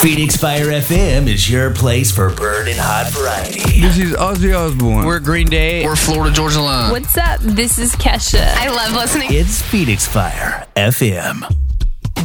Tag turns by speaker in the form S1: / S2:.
S1: Phoenix Fire FM is your place for burning hot variety.
S2: This is Ozzy Osbourne.
S3: We're Green Day.
S4: We're Florida Georgia Line.
S5: What's up? This is Kesha.
S6: I love listening.
S1: It's Phoenix Fire FM.